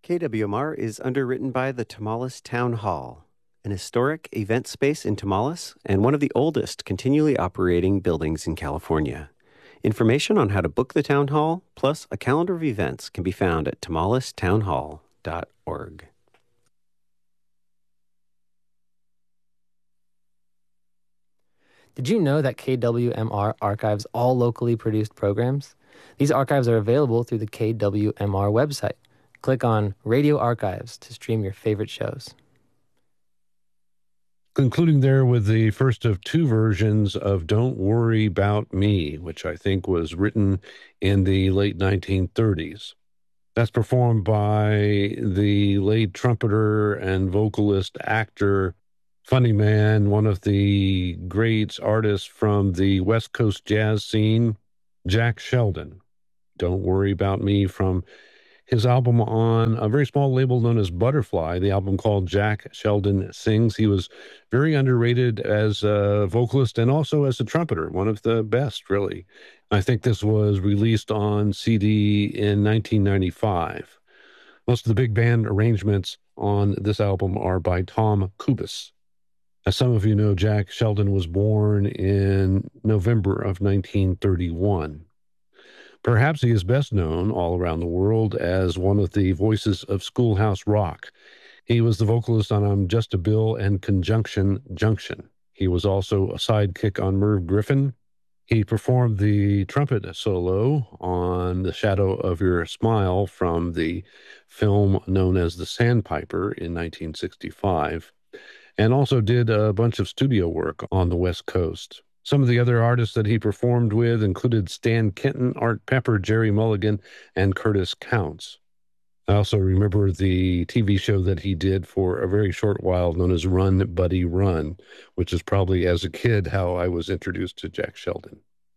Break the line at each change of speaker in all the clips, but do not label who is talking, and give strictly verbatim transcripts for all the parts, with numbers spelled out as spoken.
K W M R is underwritten by the Tamaulipas Town Hall, an historic event space in Tamaulipas and one of the oldest continually operating buildings in California. Information on how to book the town hall, plus a calendar of events, can be found at tamaulipas town hall dot org.
Did you know that K W M R archives all locally produced programs? These archives are available through the K W M R website. Click on Radio Archives to stream your favorite shows.
Concluding there with the first of two versions of Don't Worry About Me, which I think was written in the late nineteen thirties. That's performed by the late trumpeter and vocalist, actor, funny man, one of the great artists from the West Coast jazz scene, Jack Sheldon. Don't Worry About Me, from his album on a very small label known as Butterfly, the album called Jack Sheldon Sings. He was very underrated as a vocalist and also as a trumpeter, one of the best, really. I think this was released on C D in nineteen ninety-five. Most of the big band arrangements on this album are by Tom Kubis. As some of you know, Jack Sheldon was born in November of nineteen thirty-one. Perhaps he is best known all around the world as one of the voices of Schoolhouse Rock. He was the vocalist on I'm Just a Bill and Conjunction Junction. He was also a sidekick on Merv Griffin. He performed the trumpet solo on The Shadow of Your Smile from the film known as The Sandpiper in nineteen sixty-five, and also did a bunch of studio work on the West Coast. Some of the other artists that he performed with included Stan Kenton, Art Pepper, Jerry Mulligan, and Curtis Counts. I also remember the T V show that he did for a very short while known as Run, Buddy, Run, which is probably, as a kid, how I was introduced to Jack Sheldon.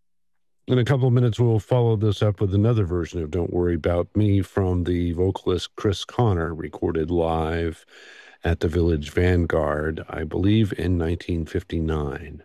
In a couple of minutes, we'll follow this up with another version of Don't Worry About Me from the vocalist Chris Connor, recorded live at the Village Vanguard, I believe in nineteen fifty-nine.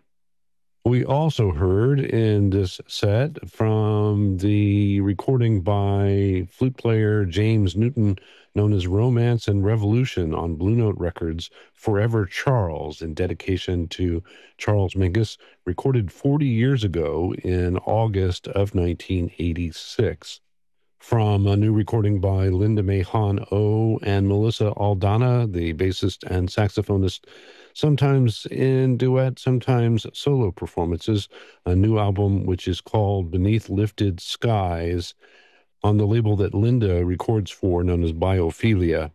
We also heard in this set from the recording by flute player James Newton, known as Romance and Revolution on Blue Note Records, Forever Charles, in dedication to Charles Mingus, recorded forty years ago in August of nineteen eighty-six. From a new recording by Linda May Hahn O and Melissa Aldana, the bassist and saxophonist, sometimes in duet, sometimes solo performances, a new album which is called Beneath Lifted Skies on the label that Linda records for, known as Biophilia.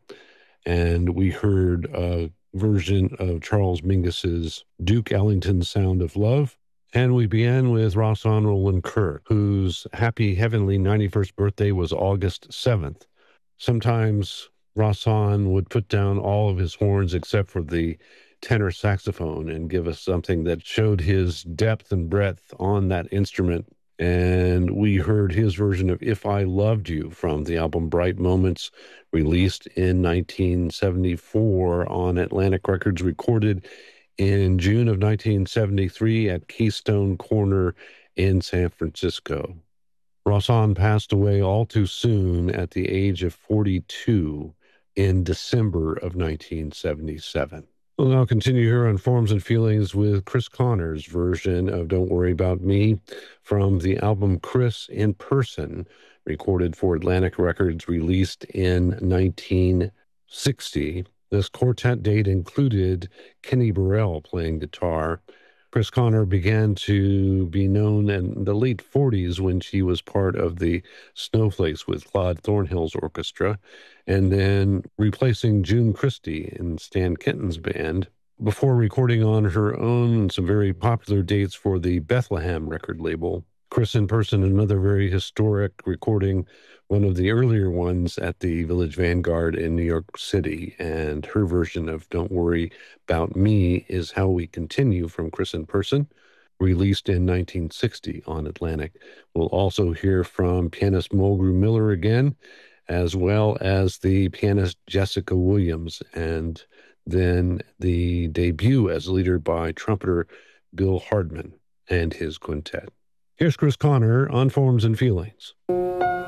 And we heard a version of Charles Mingus's Duke Ellington Sound of Love. And we began with Rahsaan Roland Kirk, whose happy heavenly ninety-first birthday was August seventh. Sometimes Rahsaan would put down all of his horns except for the tenor saxophone and give us something that showed his depth and breadth on that instrument. And we heard his version of If I Loved You from the album Bright Moments, released in nineteen seventy-four on Atlantic Records, recorded in June of nineteen seventy-three at Keystone Corner in San Francisco. Rahsaan passed away all too soon at the age of forty-two in December of nineteen seventy-seven. We'll now continue here on Forms and Feelings with Chris Connor's version of Don't Worry About Me from the album Chris in Person, recorded for Atlantic Records, released in nineteen sixty. This quartet date included Kenny Burrell playing guitar. Chris Connor began to be known in the late forties when she was part of the Snowflakes with Claude Thornhill's orchestra, and then replacing June Christie in Stan Kenton's band, before recording on her own some very popular dates for the Bethlehem record label. Chris in Person, another very historic recording, one of the earlier ones at the Village Vanguard in New York City, and her version of Don't Worry About Me is How We Continue from Chris in Person, released in nineteen sixty on Atlantic. We'll also hear from pianist Mulgrew Miller again, as well as the pianist Jessica Williams, and then the debut as leader by trumpeter Bill Hardman and his quintet. Here's Chris Connor on Forms and Feelings.